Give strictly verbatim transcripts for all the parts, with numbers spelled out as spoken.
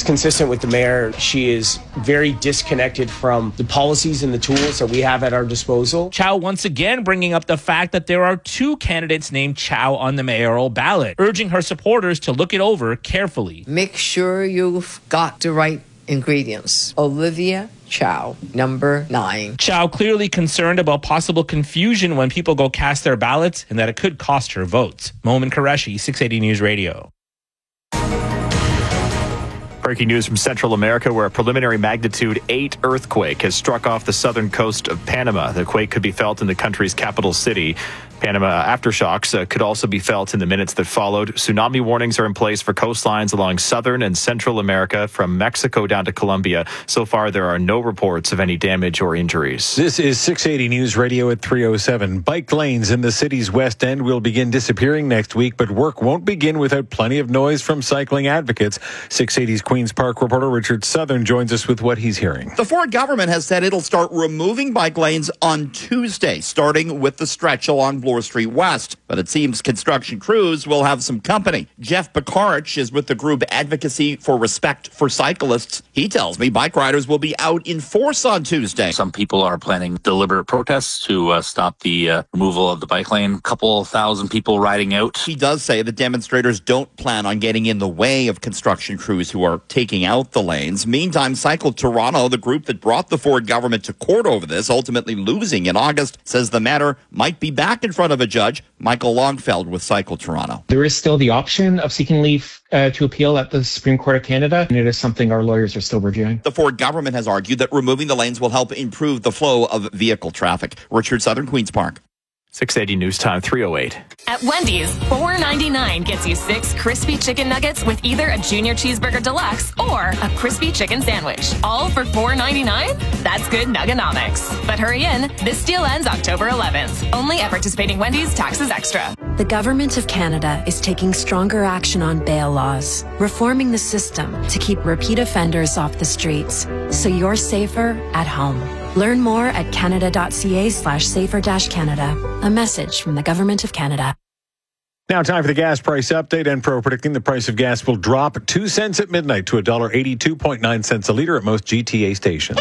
consistent with the mayor. She is very disconnected from the policies and the tools that we have at our disposal. Chow once again bringing up the fact that there are two candidates named Chow on the mayoral ballot, urging her supporters to look it over carefully. Make sure you've got the right ingredients. Olivia Chow, number nine. Chow clearly concerned about possible confusion when people go cast their ballots and that it could cost her votes. Momin Qureshi, six eighty News Radio. Breaking news from Central America, where a preliminary magnitude eight earthquake has struck off the southern coast of Panama. The quake could be felt in the country's capital city. Panama aftershocks uh, could also be felt in the minutes that followed. Tsunami warnings are in place for coastlines along southern and Central America from Mexico down to Colombia. So far, there are no reports of any damage or injuries. This is six eighty News Radio at three oh seven. Bike lanes in the city's west end will begin disappearing next week, but work won't begin without plenty of noise from cycling advocates. six eighty's Queen's Park reporter Richard Southern joins us with what he's hearing. The Ford government has said it'll start removing bike lanes on Tuesday, starting with the stretch along Bloor Street West. But it seems construction crews will have some company. Jeff Bakarich is with the group Advocacy for Respect for Cyclists. He tells me bike riders will be out in force on Tuesday. Some people are planning deliberate protests to uh, stop the uh, removal of the bike lane. A couple thousand people riding out. He does say the demonstrators don't plan on getting in the way of construction crews who are taking out the lanes. Meantime, Cycle Toronto, the group that brought the Ford government to court over this, ultimately losing in August, says the matter might be back in front of a judge. Michael Longfeld with Cycle Toronto. There is still the option of seeking leave uh, to appeal at the Supreme Court of Canada, and it is something our lawyers are still reviewing. The Ford government has argued that removing the lanes will help improve the flow of vehicle traffic. Richard Southern, Queen's Park. six eighty News Time, three oh eight. At Wendy's, four ninety-nine gets you six crispy chicken nuggets with either a Junior Cheeseburger Deluxe or a crispy chicken sandwich. All for four ninety-nine? That's good nuggonomics. But hurry in, this deal ends October eleventh. Only at participating Wendy's, taxes extra. The Government of Canada is taking stronger action on bail laws, reforming the system to keep repeat offenders off the streets, so you're safer at home. Learn more at canada.ca slash safer dash Canada. A message from the Government of Canada. Now time for the gas price update. Enpro predicting the price of gas will drop two cents at midnight to one dollar eighty-two point nine cents a litre at most G T A stations.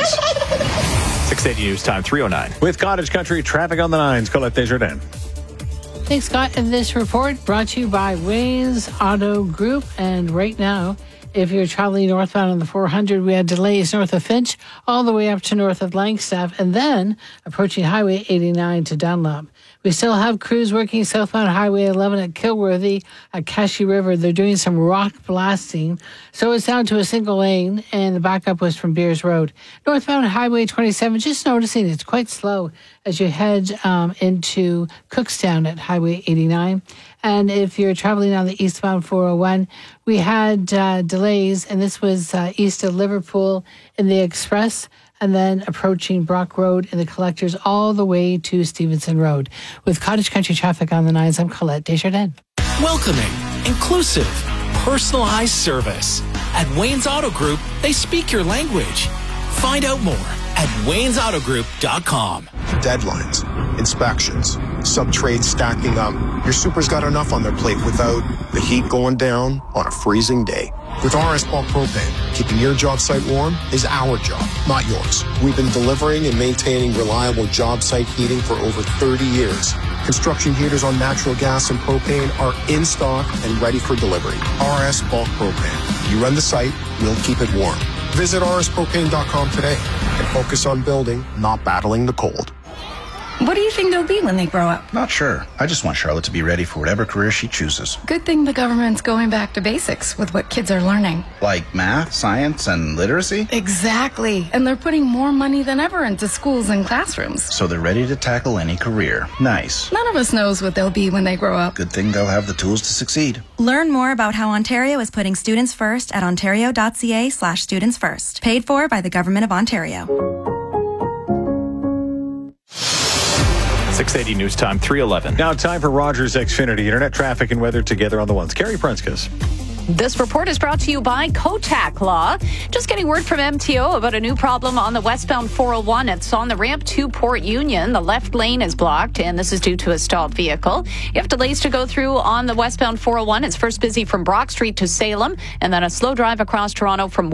six eighty News Time, three oh nine. With Cottage Country traffic on the nines, Colette Desjardins. Thanks, Scott. And this report brought to you by Wayne's Auto Group. And right now, if you're traveling northbound on the four hundred, we had delays north of Finch all the way up to north of Langstaff and then approaching Highway eighty-nine to Dunlop. We still have crews working southbound Highway eleven at Kilworthy at Cashy River. They're doing some rock blasting. So it's down to a single lane, and the backup was from Beers Road. Northbound Highway twenty-seven, just noticing it's quite slow as you head um, into Cookstown at Highway eighty-nine. And if you're traveling on the eastbound four oh one, we had uh, delays, and this was uh, east of Liverpool in the Express, and then approaching Brock Road in the Collectors all the way to Stevenson Road. With Cottage Country traffic on the nines, I'm Colette Desjardins. Welcoming, inclusive, personalized service. At Wayne's Auto Group, they speak your language. Find out more at waynes auto group dot com. Deadlines, inspections, sub-trades stacking up. Your super's got enough on their plate without the heat going down on a freezing day. With R S Bulk Propane, keeping your job site warm is our job, not yours. We've been delivering and maintaining reliable job site heating for over thirty years. Construction heaters on natural gas and propane are in stock and ready for delivery. R S Bulk Propane. You run the site, we'll keep it warm. Visit r s propane dot com today and focus on building, not battling the cold. What do you think they'll be when they grow up? Not sure. I just want Charlotte to be ready for whatever career she chooses. Good thing the government's going back to basics with what kids are learning. Like math, science, and literacy? Exactly. And they're putting more money than ever into schools and classrooms. So they're ready to tackle any career. Nice. None of us knows what they'll be when they grow up. Good thing they'll have the tools to succeed. Learn more about how Ontario is putting students first at ontario.ca slash students first. Paid for by the Government of Ontario. six eighty News Time, three eleven. Now time for Rogers Xfinity. Internet traffic and weather together on the ones. Carrie Prenskus. This report is brought to you by Kotak Law. Just getting word from M T O about a new problem on the westbound four oh one. It's on the ramp to Port Union. The left lane is blocked, and this is due to a stalled vehicle. You have delays to go through on the westbound four oh one. It's first busy from Brock Street to Salem, and then a slow drive across Toronto from